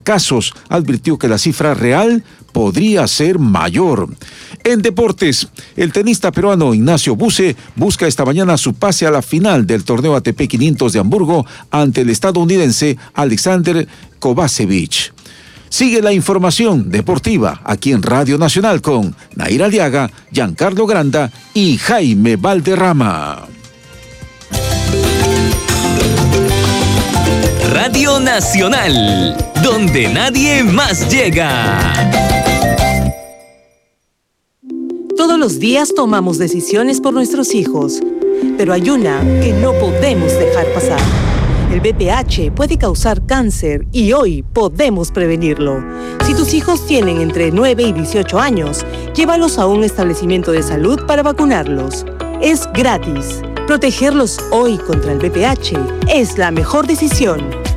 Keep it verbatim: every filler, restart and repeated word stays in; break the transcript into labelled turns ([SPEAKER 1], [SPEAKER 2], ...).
[SPEAKER 1] casos, advirtió que la cifra real podría ser mayor. En deportes, el tenista peruano Ignacio Buse busca esta mañana su pase a la final del torneo A T P quinientos de Hamburgo ante el estadounidense Alexander Kovacevic. Sigue la información deportiva aquí en Radio Nacional con Naira Aliaga, Giancarlo Granda y Jaime Valderrama.
[SPEAKER 2] Radio Nacional, donde nadie más llega.
[SPEAKER 3] Todos los días tomamos decisiones por nuestros hijos, pero hay una que no podemos dejar pasar. El V P H puede causar cáncer y hoy podemos prevenirlo. Si tus hijos tienen entre nueve y dieciocho años, llévalos a un establecimiento de salud para vacunarlos. Es gratis. Protegerlos hoy contra el V P H es la mejor decisión.